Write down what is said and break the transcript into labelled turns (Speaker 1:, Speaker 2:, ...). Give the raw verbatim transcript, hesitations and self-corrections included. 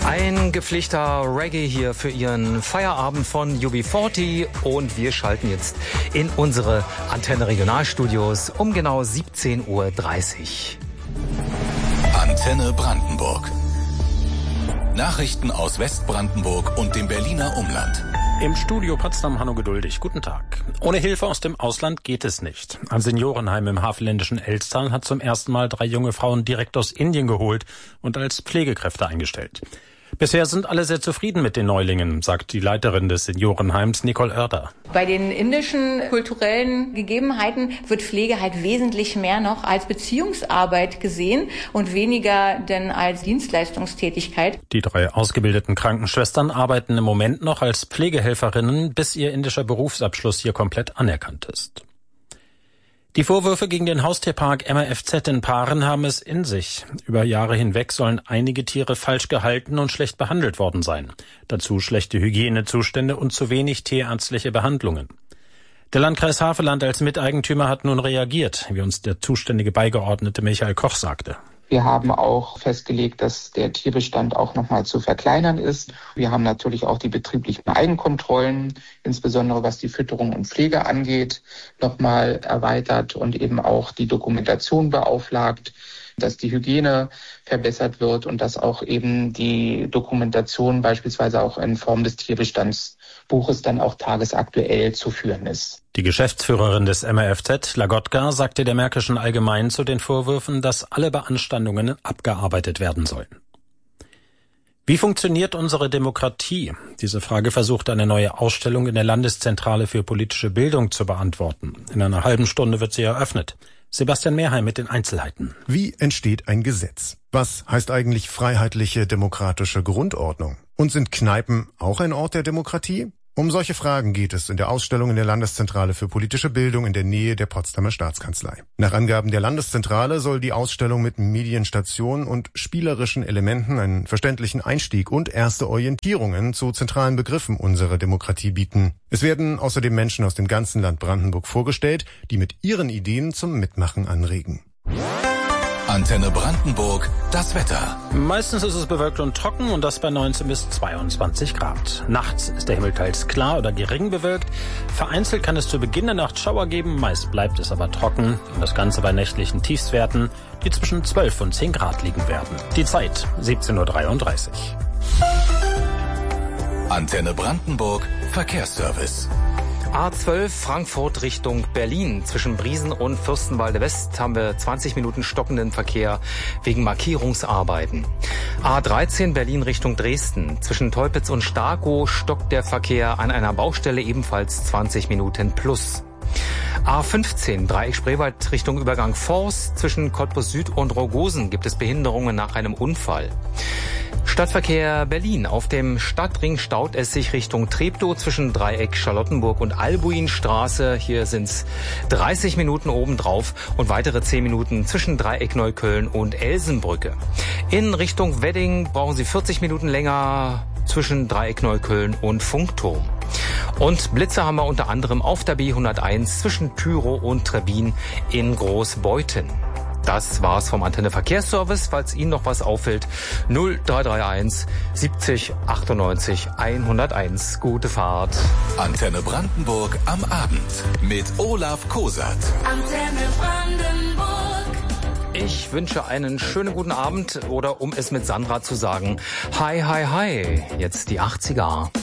Speaker 1: Ein gepflegter Reggae hier für Ihren Feierabend von U B vierzig und wir schalten jetzt in unsere Antenne Regionalstudios um genau siebzehn Uhr dreißig.
Speaker 2: Antenne Brandenburg. Nachrichten aus Westbrandenburg und dem Berliner Umland.
Speaker 3: Im Studio Potsdam Hanno Geduldig. Guten Tag. Ohne Hilfe aus dem Ausland geht es nicht. Ein Seniorenheim im havelländischen Elstal hat zum ersten Mal drei junge Frauen direkt aus Indien geholt und als Pflegekräfte eingestellt. Bisher sind alle sehr zufrieden mit den Neulingen, sagt die Leiterin des Seniorenheims Nicole Oerder.
Speaker 4: Bei den indischen kulturellen Gegebenheiten wird Pflege halt wesentlich mehr noch als Beziehungsarbeit gesehen und weniger denn als Dienstleistungstätigkeit.
Speaker 3: Die drei ausgebildeten Krankenschwestern arbeiten im Moment noch als Pflegehelferinnen, bis ihr indischer Berufsabschluss hier komplett anerkannt ist. Die Vorwürfe gegen den Haustierpark M R F Z in Paaren haben es in sich. Über Jahre hinweg sollen einige Tiere falsch gehalten und schlecht behandelt worden sein. Dazu schlechte Hygienezustände und zu wenig tierärztliche Behandlungen. Der Landkreis Havelland als Miteigentümer hat nun reagiert, wie uns der zuständige Beigeordnete Michael Koch sagte.
Speaker 5: Wir haben auch festgelegt, dass der Tierbestand auch nochmal zu verkleinern ist. Wir haben natürlich auch die betrieblichen Eigenkontrollen, insbesondere was die Fütterung und Pflege angeht, nochmal erweitert und eben auch die Dokumentation beauflagt, dass die Hygiene verbessert wird und dass auch eben die Dokumentation beispielsweise auch in Form des Tierbestandsbuches dann auch tagesaktuell zu führen ist.
Speaker 3: Die Geschäftsführerin des M R F Z, Lagotka, sagte der Märkischen Allgemeinen zu den Vorwürfen, dass alle Beanstandungen abgearbeitet werden sollen. Wie funktioniert unsere Demokratie? Diese Frage versucht eine neue Ausstellung in der Landeszentrale für politische Bildung zu beantworten. In einer halben Stunde wird sie eröffnet. Sebastian Mehrheim mit den Einzelheiten.
Speaker 6: Wie entsteht ein Gesetz? Was heißt eigentlich freiheitliche demokratische Grundordnung? Und sind Kneipen auch ein Ort der Demokratie? Um solche Fragen geht es in der Ausstellung in der Landeszentrale für politische Bildung in der Nähe der Potsdamer Staatskanzlei. Nach Angaben der Landeszentrale soll die Ausstellung mit Medienstationen und spielerischen Elementen einen verständlichen Einstieg und erste Orientierungen zu zentralen Begriffen unserer Demokratie bieten. Es werden außerdem Menschen aus dem ganzen Land Brandenburg vorgestellt, die mit ihren Ideen zum Mitmachen anregen.
Speaker 2: Antenne Brandenburg, das Wetter.
Speaker 3: Meistens ist es bewölkt und trocken und das bei neunzehn bis zweiundzwanzig Grad. Nachts ist der Himmel teils klar oder gering bewölkt. Vereinzelt kann es zu Beginn der Nacht Schauer geben, meist bleibt es aber trocken. Und das Ganze bei nächtlichen Tiefstwerten, die zwischen zwölf und zehn Grad liegen werden. Die Zeit siebzehn Uhr dreiunddreißig.
Speaker 2: Antenne Brandenburg, Verkehrsservice.
Speaker 1: A zwölf Frankfurt Richtung Berlin. Zwischen Briesen und Fürstenwalde West haben wir zwanzig Minuten stockenden Verkehr wegen Markierungsarbeiten. A dreizehn Berlin Richtung Dresden. Zwischen Teupitz und Starkow stockt der Verkehr an einer Baustelle ebenfalls zwanzig Minuten plus. A fünfzehn Dreieck Spreewald Richtung Übergang Forst. Zwischen Cottbus Süd und Rogosen gibt es Behinderungen nach einem Unfall. Stadtverkehr Berlin. Auf dem Stadtring staut es sich Richtung Treptow zwischen Dreieck Charlottenburg und Albuinstraße. Hier sind es dreißig Minuten obendrauf und weitere zehn Minuten zwischen Dreieck Neukölln und Elsenbrücke. In Richtung Wedding brauchen Sie vierzig Minuten länger zwischen Dreieck Neukölln und Funkturm. Und Blitze haben wir unter anderem auf der B hunderteins zwischen Pyrow und Trebbin in Großbeuthen. Das war's vom Antenne Verkehrsservice. Falls Ihnen noch was auffällt, null drei drei eins siebzig achtundneunzig hunderteins. Gute Fahrt.
Speaker 2: Antenne Brandenburg am Abend mit Olaf Kosat.
Speaker 7: Antenne Brandenburg.
Speaker 1: Ich wünsche einen schönen guten Abend oder um es mit Sandra zu sagen, hi, hi, hi. Jetzt die achtziger.